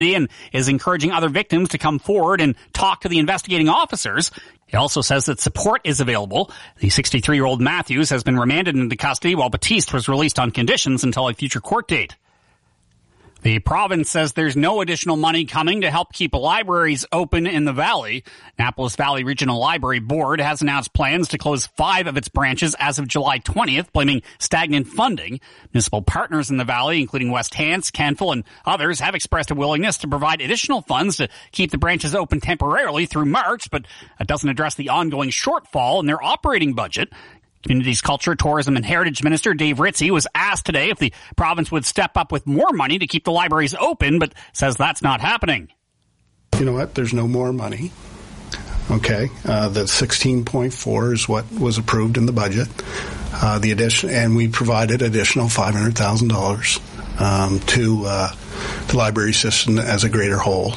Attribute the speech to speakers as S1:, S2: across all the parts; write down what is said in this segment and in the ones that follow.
S1: and is encouraging other victims to come forward and talk to the investigating officers. He also says that support is available. The 63-year-old Matthews has been remanded into custody while Batiste was released on conditions until a future court date. The province says there's no additional money coming to help keep libraries open in the Valley. Annapolis Valley Regional Library Board has announced plans to close 5 of its branches as of July 20th, blaming stagnant funding. Municipal partners in the Valley, including West Hants, Canfield, and others, have expressed a willingness to provide additional funds to keep the branches open temporarily through March, but that doesn't address the ongoing shortfall in their operating budget. Communities, Culture, Tourism and Heritage Minister Dave Ritchie was asked today if the province would step up with more money to keep the libraries open, but says that's not happening.
S2: You know what? There's no more money. Okay. The 16.4 is what was approved in the budget. The addition, and we provided additional $500,000 to the library system as a greater whole.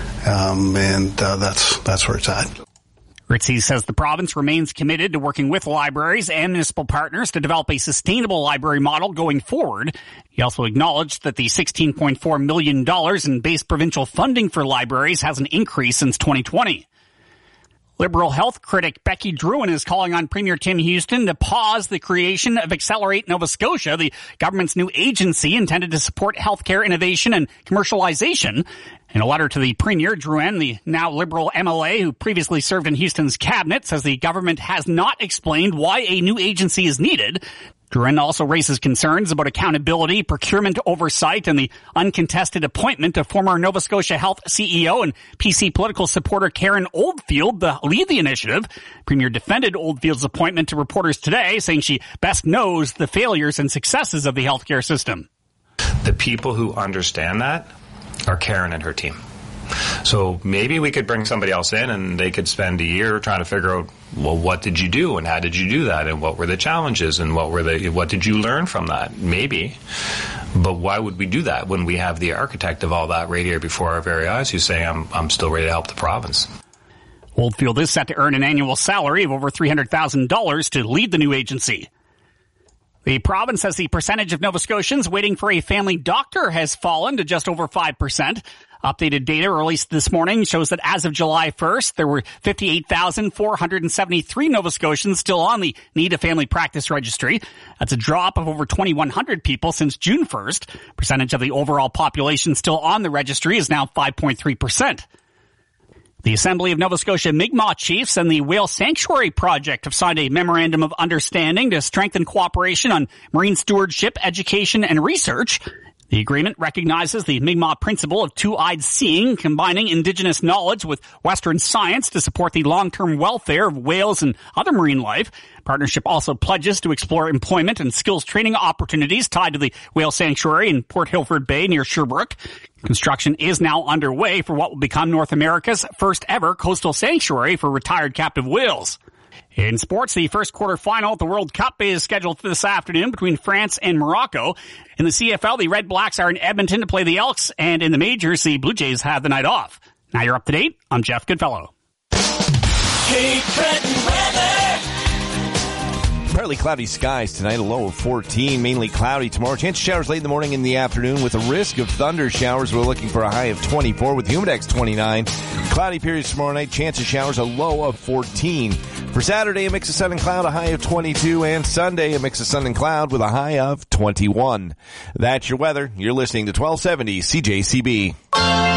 S2: That's where it's at.
S1: Ritchie says the province remains committed to working with libraries and municipal partners to develop a sustainable library model going forward. He also acknowledged that the $16.4 million in base provincial funding for libraries has an increase since 2020. Liberal health critic Becky Drouin is calling on Premier Tim Houston to pause the creation of Accelerate Nova Scotia, the government's new agency intended to support healthcare innovation and commercialization. In a letter to the Premier, Drouin, the now Liberal MLA who previously served in Houston's cabinet, says the government has not explained why a new agency is needed. Drouin also raises concerns about accountability, procurement oversight, and the uncontested appointment of former Nova Scotia Health CEO and PC political supporter Karen Oldfield to lead the initiative. Premier defended Oldfield's appointment to reporters today, saying she best knows the failures and successes of the healthcare system.
S3: The people who understand that are Karen and her team. So maybe we could bring somebody else in and they could spend a year trying to figure out, well, what did you do and how did you do that and what were the challenges and what did you learn from that? Maybe. But why would we do that when we have the architect of all that right here before our very eyes who's saying, I'm still ready to help the province?
S1: Oldfield is set to earn an annual salary of over $300,000 to lead the new agency. The province says the percentage of Nova Scotians waiting for a family doctor has fallen to just over 5%. Updated data released this morning shows that as of July 1st, there were 58,473 Nova Scotians still on the Need a Family Practice Registry. That's a drop of over 2,100 people since June 1st. Percentage of the overall population still on the registry is now 5.3%. The Assembly of Nova Scotia Mi'kmaq Chiefs and the Whale Sanctuary Project have signed a memorandum of understanding to strengthen cooperation on marine stewardship, education, and research. The agreement recognizes the Mi'kmaq principle of two-eyed seeing, combining Indigenous knowledge with Western science to support the long-term welfare of whales and other marine life. Partnership also pledges to explore employment and skills training opportunities tied to the Whale Sanctuary in Port Hilford Bay near Sherbrooke. Construction is now underway for what will become North America's first ever coastal sanctuary for retired captive whales. In sports, the first quarter final at the World Cup is scheduled for this afternoon between France and Morocco. In the CFL, the Red Blacks are in Edmonton to play the Elks, and in the majors, the Blue Jays have the night off. Now you're up to date. I'm Jeff Goodfellow.
S4: Cape Breton weather.
S5: Partly cloudy skies tonight, a low of 14, mainly cloudy tomorrow. Chance of showers late in the morning and the afternoon with a risk of thunder showers. We're looking for a high of 24 with humidex 29. Cloudy periods tomorrow night, chance of showers, a low of 14. For Saturday, a mix of sun and cloud, a high of 22. And Sunday, a mix of sun and cloud with a high of 21. That's your weather. You're listening to 1270 CJCB.